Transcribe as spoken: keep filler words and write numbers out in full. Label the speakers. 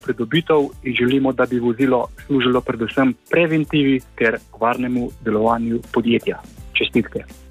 Speaker 1: pridobitev in želimo, da bi vozilo služilo predvsem preventivi ter varnemu delovanju podjetja. Čestitke.